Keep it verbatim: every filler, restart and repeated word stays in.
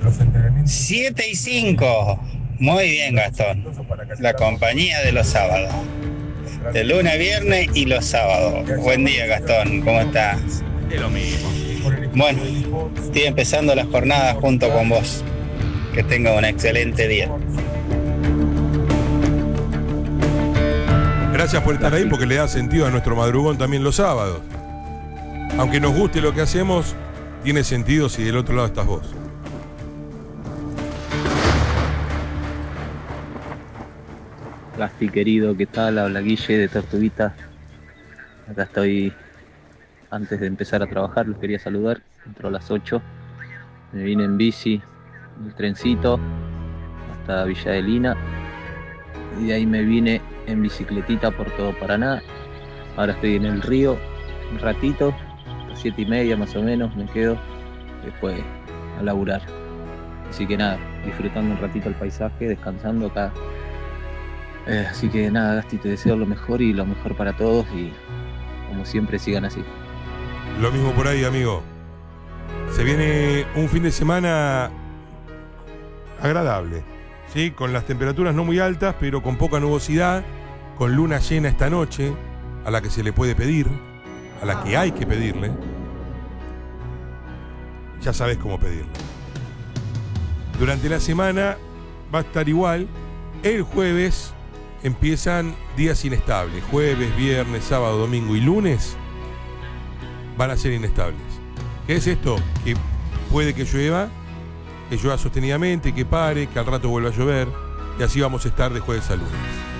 siete y cinco. Muy bien, Gastón. La compañía de los sábados. De lunes a viernes y los sábados. Buen día, Gastón. ¿Cómo estás? Es lo mismo. Bueno, estoy empezando la jornada junto con vos. Que tenga un excelente día. Gracias por estar ahí, porque le da sentido a nuestro madrugón también los sábados. Aunque nos guste lo que hacemos, tiene sentido si del otro lado estás vos. Gasti querido, ¿qué tal? Habla Guille de Tortuguita. Acá estoy antes de empezar a trabajar, los quería saludar. Entro a las ocho. Me vine en bici, en el trencito, hasta Villa de Lina. Y de ahí me vine en bicicletita por todo Paraná. Ahora estoy en el río, un ratito, a las siete y media más o menos me quedo. Después a laburar. Así que nada, disfrutando un ratito el paisaje, descansando acá. Eh, así que nada, Gasti, te deseo lo mejor y lo mejor para todos y como siempre sigan así. Lo mismo por ahí, amigo. Se viene un fin de semana agradable, ¿sí? Con las temperaturas no muy altas, pero con poca nubosidad, con luna llena esta noche, a la que se le puede pedir, a la que hay que pedirle. Ya sabes cómo pedirle. Durante la semana va a estar igual. El jueves empiezan días inestables. Jueves, viernes, sábado, domingo y lunes van a ser inestables. ¿Qué es esto? Que puede que llueva, que llueva sostenidamente, que pare, que al rato vuelva a llover, y así vamos a estar de jueves a lunes.